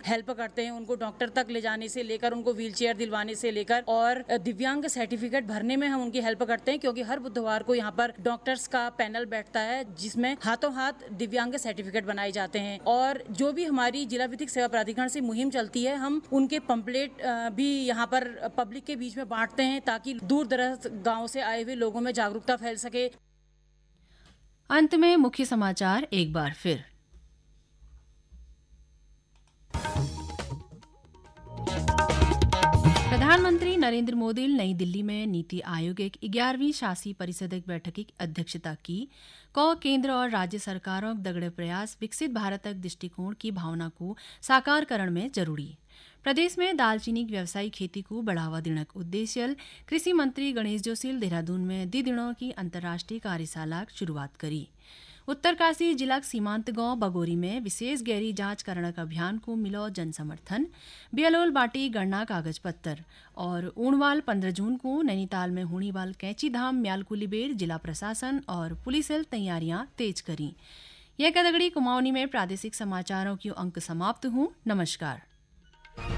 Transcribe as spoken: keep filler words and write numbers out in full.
Help करते हैं, उनको डॉक्टर तक ले जाने से लेकर उनको व्हील चेयर दिलवाने से लेकर और दिव्यांग सर्टिफिकेट भरने में हम उनकी हेल्प करते हैं, क्योंकि हर बुधवार को यहाँ पर डॉक्टर्स का पैनल बैठता है जिसमें हाथों हाथ दिव्यांग सर्टिफिकेट बनाए जाते हैं। और जो भी हमारी जिला विधिक सेवा प्राधिकरण से मुहिम चलती है, हम उनके पंपलेट भी यहाँ पर पब्लिक के बीच में बांटते हैं ताकि दूर दराज गाँव से आए हुए लोगों में जागरूकता फैल सके। अंत में मुख्य समाचार एक बार फिर। प्रधानमंत्री नरेंद्र मोदी नई दिल्ली में नीति आयोग एक ग्यारहवीं शासी परिषद बैठक की अध्यक्षता की। कौ केंद्र और राज्य सरकारों दगड़े प्रयास विकसित भारत दृष्टिकोण की भावना को साकार करण में जरूरी। प्रदेश में दालचीनी व्यवसायिक खेती को बढ़ावा देने का उद्देश्य कृषि मंत्री गणेश जोशी देहरादून में दी दिनों की अंतर्राष्ट्रीय कार्यशाला की शुरुआत करी। उत्तरकाशी जिला सीमांत गांव बगोरी में विशेष गहरी जांच करने का अभियान को मिलो जन समर्थन। बियलोल बाटी गणना कागज पत्तर और ऊणवाल पंद्रह जून को नैनीताल में होने वाल कैंची धाम म्यालकुलीबेर जिला प्रशासन और पुलिस तैयारियां तेज करी। यह कदगड़ी कुमाऊनी में प्रादेशिक समाचारों की अंक समाप्त हूं। नमस्कार।